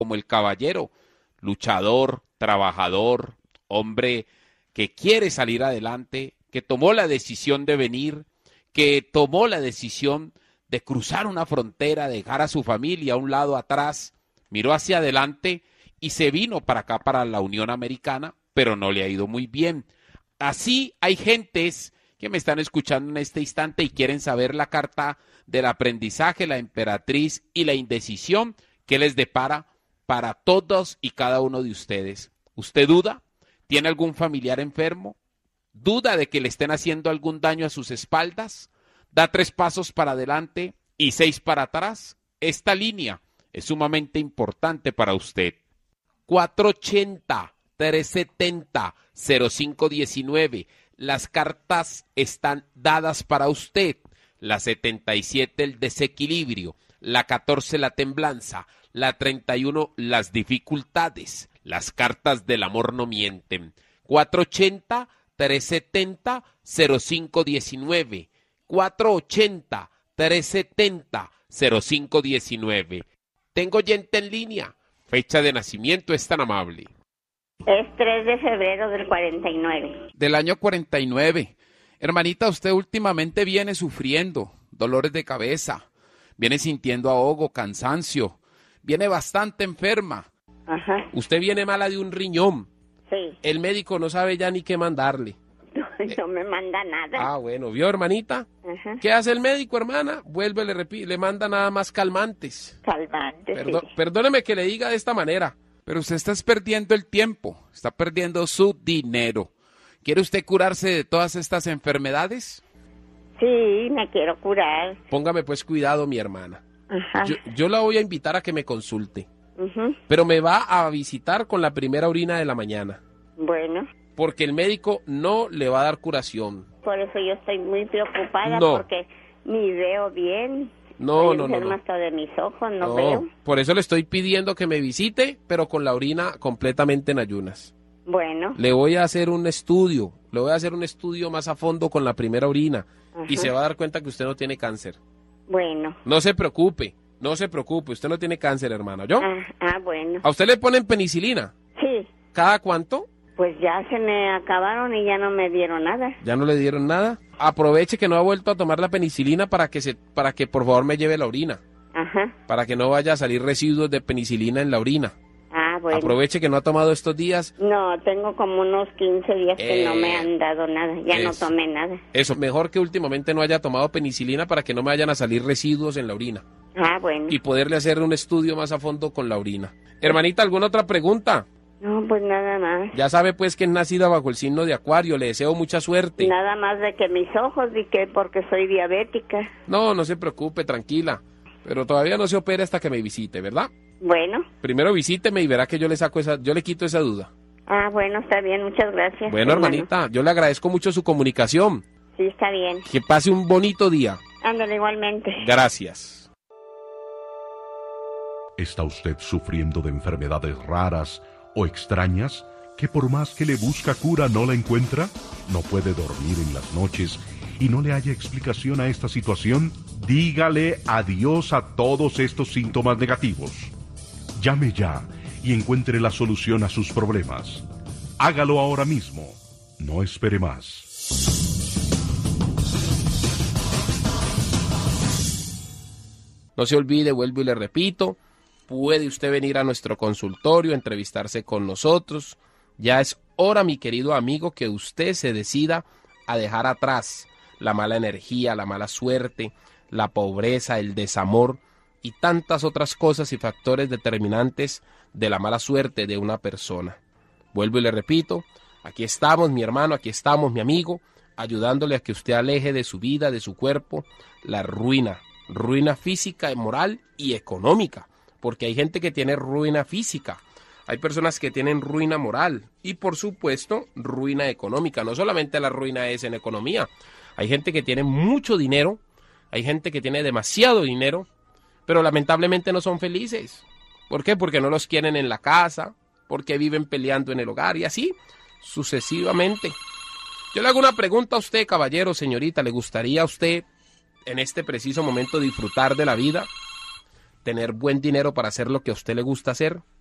como el caballero, luchador, trabajador, hombre que quiere salir adelante, que tomó la decisión de venir, que tomó la decisión de cruzar una frontera, dejar a su familia a un lado atrás, miró hacia adelante y se vino para acá, para la Unión Americana, pero no le ha ido muy bien. Así hay gentes que me están escuchando en este instante y quieren saber la carta del aprendizaje, la emperatriz y la indecisión que les depara para todos y cada uno de ustedes. ¿Usted duda? ¿Tiene algún familiar enfermo? ¿Duda de que le estén haciendo algún daño a sus espaldas? ¿Da 3 pasos para adelante y 6 para atrás? Esta línea es sumamente importante para usted. 480-370-0519. Las cartas están dadas para usted. La 77, el desequilibrio. La 14, la temblanza. La 31, las dificultades. Las cartas del amor no mienten. 480-370-0519. 480-370-0519. Tengo oyente en línea. Fecha de nacimiento es tan amable. Es 3 de febrero del 49. Del año 49. Hermanita, usted últimamente viene sufriendo dolores de cabeza, viene sintiendo ahogo, cansancio, viene bastante enferma. Ajá. Usted viene mala de un riñón. Sí. El médico no sabe ya ni qué mandarle. No me manda nada. Ah, bueno, ¿vio, hermanita? Ajá. ¿Qué hace el médico, hermana? Vuelve, le repite, le manda nada más calmantes. Calmante, sí. Perdóneme que le diga de esta manera, pero usted está perdiendo el tiempo, está perdiendo su dinero. ¿Quiere usted curarse de todas estas enfermedades? Sí, me quiero curar. Póngame pues cuidado, mi hermana. Ajá. Yo la voy a invitar a que me consulte, Ujú. pero me va a visitar con la primera orina de la mañana, Bueno, porque el médico no le va a dar curación. por eso yo estoy muy preocupada No. porque ni veo bien. No, Estoy no, no, enferma no. hasta de mis ojos, no No, veo. por eso le estoy pidiendo que me visite, pero con la orina completamente en ayunas. Bueno, Le voy a hacer un estudio, más a fondo con la primera orina y Ajá. se va a dar cuenta que usted no tiene cáncer. bueno. No se preocupe, usted no tiene cáncer, hermano, ¿yo? Bueno. ¿A usted le ponen penicilina? Sí, ¿Cada cuánto? pues ya se me acabaron y ya no me dieron nada. ¿Ya no le dieron nada? Aproveche que no ha vuelto a tomar la penicilina para que por favor me lleve la orina, Ajá. para que no vaya a salir residuos de penicilina en la orina. Bueno. Aproveche que no ha tomado estos días. No, tengo como unos 15 días que no me Eh, han dado nada. Ya no eso. tomé nada. Eso, mejor que últimamente no haya tomado penicilina para que no me vayan a salir residuos en la orina Bueno. y poderle hacer un estudio más a fondo con la orina. Hermanita, ¿alguna otra pregunta? No, pues nada más. Ya sabe pues que es nacida bajo el signo de Acuario, le deseo mucha suerte. Nada más de que mis ojos y que porque soy diabética. No, no se preocupe, tranquila, pero todavía no se opere hasta que me visite, ¿verdad? Bueno. Primero visíteme y verá que yo le quito esa duda. Bueno, está bien, muchas gracias. Bueno, hermano. hermanita, yo le agradezco mucho su comunicación. Sí, está bien. Que pase un bonito día. Ándale igualmente. Gracias. ¿Está usted sufriendo de enfermedades raras o extrañas que por más que le busca cura no la encuentra? ¿No puede dormir en las noches y no le haya explicación a esta situación? Dígale adiós a todos estos síntomas negativos. Llame ya y encuentre la solución a sus problemas. Hágalo ahora mismo. No espere más. No se olvide, vuelvo y le repito, puede usted venir a nuestro consultorio, entrevistarse con nosotros. Ya es hora, mi querido amigo, que usted se decida a dejar atrás la mala energía, la mala suerte, la pobreza, el desamor y tantas otras cosas y factores determinantes de la mala suerte de una persona. Vuelvo y le repito, aquí estamos, mi hermano, aquí estamos, mi amigo, ayudándole a que usted aleje de su vida, de su cuerpo, la ruina física, moral y económica, porque hay gente que tiene ruina física, hay personas que tienen ruina moral y por supuesto ruina económica. No solamente la ruina es en economía, hay gente que tiene mucho dinero, hay gente que tiene demasiado dinero, pero lamentablemente no son felices. ¿Por qué? Porque no los quieren en la casa, porque viven peleando en el hogar y así sucesivamente. Yo le hago una pregunta a usted, caballero, señorita, ¿le gustaría a usted en este preciso momento disfrutar de la vida? tener buen dinero para hacer lo que a usted le gusta hacer?